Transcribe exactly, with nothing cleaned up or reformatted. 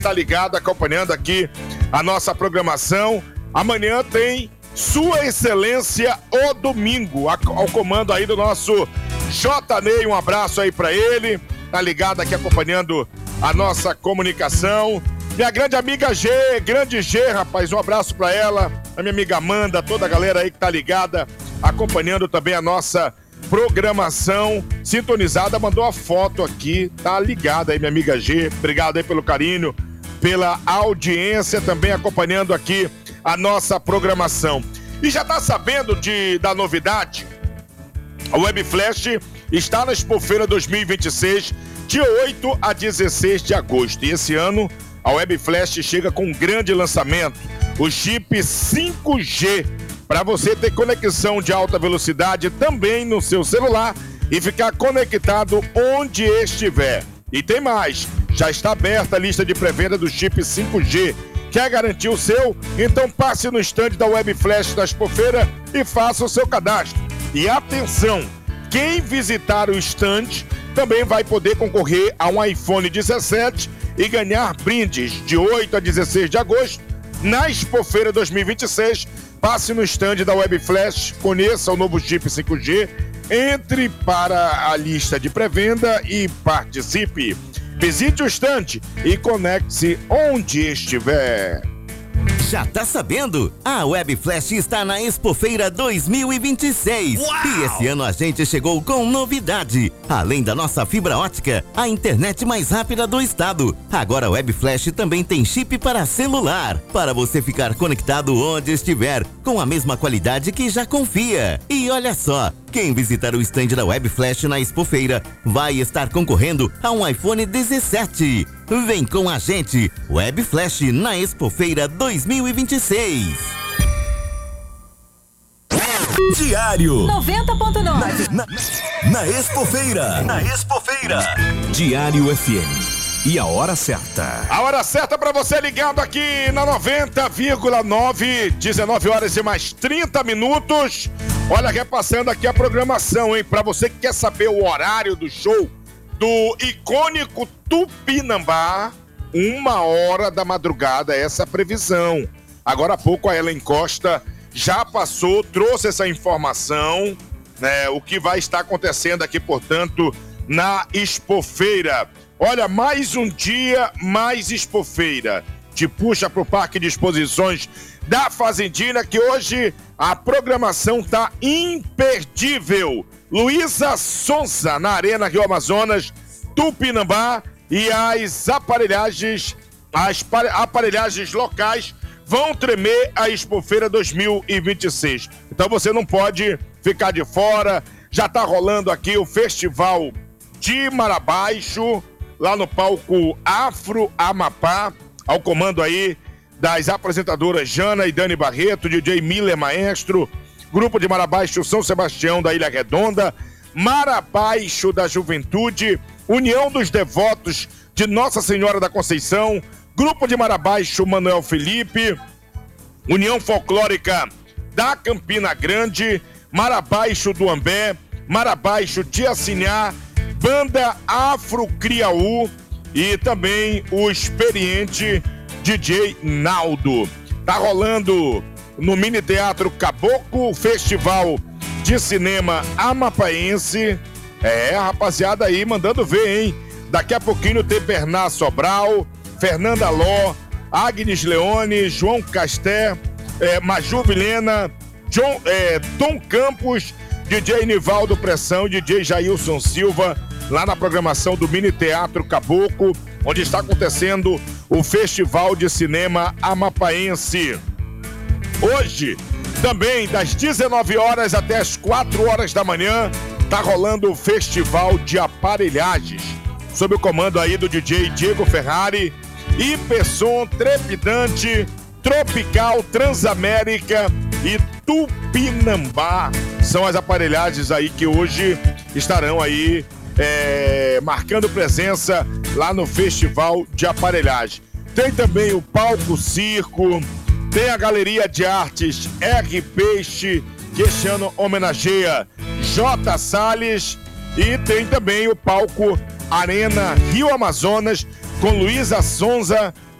Tá ligado, acompanhando aqui a nossa programação. Amanhã tem Sua Excelência o Domingo, ao comando aí do nosso J. Ney, um abraço aí pra ele, tá ligado aqui acompanhando a nossa comunicação. Minha grande amiga G, grande G, rapaz, um abraço pra ela, a minha amiga Amanda, toda a galera aí que tá ligada, acompanhando também a nossa programação, sintonizada, mandou a foto aqui, tá ligada aí, minha amiga G, obrigado aí pelo carinho, pela audiência, também acompanhando aqui a nossa programação. E já tá sabendo de, da novidade? A Web Flash está na Expofeira dois mil e vinte e seis, de oito a dezesseis de agosto. E esse ano, a Web Flash chega com um grande lançamento, o chip cinco G, para você ter conexão de alta velocidade também no seu celular e ficar conectado onde estiver. E tem mais, já está aberta a lista de pré-venda do chip cinco G. Quer garantir o seu? Então passe no estande da Web Flash da Expofeira e faça o seu cadastro. E atenção, quem visitar o estande também vai poder concorrer a um iPhone dezessete e ganhar brindes de oito a dezesseis de agosto na Expofeira dois mil e vinte e seis. Passe no estande da Web Flash, conheça o novo chip cinco G, entre para a lista de pré-venda e participe. Visite o estande e conecte-se onde estiver. Já tá sabendo? A Web Flash está na Expofeira dois mil e vinte e seis. Uau! E esse ano a gente chegou com novidade. Além da nossa fibra ótica, a internet mais rápida do estado. Agora a Web Flash também tem chip para celular, para você ficar conectado onde estiver, com a mesma qualidade que já confia. E olha só, quem visitar o stand da Web Flash na Expofeira vai estar concorrendo a um iPhone dezessete. Vem com a gente, Web Flash na Expofeira dois mil e vinte e seis. Diário noventa ponto nove. Na, na, na Expofeira. Na Expofeira. Diário F M. E a hora certa. A hora certa para você ligado aqui na noventa vírgula nove, dezenove horas e mais trinta minutos. Olha, repassando aqui a programação, hein? Para você que quer saber o horário do show do icônico Tupinambá, uma hora da madrugada, essa previsão. Agora há pouco a Ellen Costa já passou, trouxe essa informação, né? O que vai estar acontecendo aqui, portanto, na Expofeira. Olha, mais um dia, mais Expofeira. Te puxa pro Parque de Exposições da Fazendinha, que hoje a programação tá imperdível. Luísa Sonza, na Arena Rio Amazonas, Tupinambá, e as aparelhagens, as aparelhagens locais vão tremer a Expofeira dois mil e vinte e seis. Então você não pode ficar de fora. Já tá rolando aqui o Festival de Marabaixo, lá no palco Afro Amapá, ao comando aí das apresentadoras Jana e Dani Barreto, D J Miller Maestro, Grupo de Marabaixo São Sebastião da Ilha Redonda, Marabaixo da Juventude, União dos Devotos de Nossa Senhora da Conceição, Grupo de Marabaixo Manuel Felipe, União Folclórica da Campina Grande, Marabaixo do Ambé, Marabaixo de Assinhá, Banda Afro Criaú e também o experiente D J Naldo. Tá rolando no Mini Teatro Caboclo, Festival de Cinema Amapaense. É, rapaziada aí, mandando ver, hein? Daqui a pouquinho tem Bernard Sobral, Fernanda Ló, Agnes Leone, João Casté, é, Maju Vilena, John, é, Tom Campos, D J Nivaldo Pressão, D J Jailson Silva, lá na programação do Mini Teatro Caboclo, onde está acontecendo o Festival de Cinema Amapaense. Hoje, também das dezenove horas até as quatro horas da manhã, tá rolando o Festival de Aparelhagens, sob o comando aí do D J Diego Ferrari, Hipersom, Trepidante, Tropical, Transamérica e Tupinambá. São as aparelhagens aí que hoje estarão aí é, marcando presença lá no Festival de Aparelhagem. Tem também o Palco Circo, tem a Galeria de Artes R. Peixe, que este ano homenageia J. Salles, e tem também o Palco Arena Rio Amazonas, com Luísa Sonza,